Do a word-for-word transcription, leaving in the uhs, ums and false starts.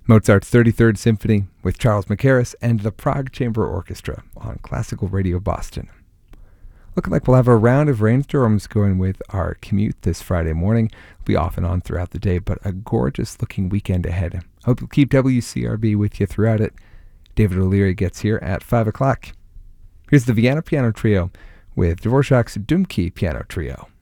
Mozart's thirty-third Symphony with Charles Mackerras and the Prague Chamber Orchestra on Classical Radio Boston. Looking like we'll have a round of rainstorms going with our commute this Friday morning. We'll be off and on throughout the day, but a gorgeous looking weekend ahead. Hope you'll keep W C R B with you throughout it. David O'Leary gets here at five o'clock. Here's the Vienna Piano Trio with Dvorak's Dumki Piano Trio.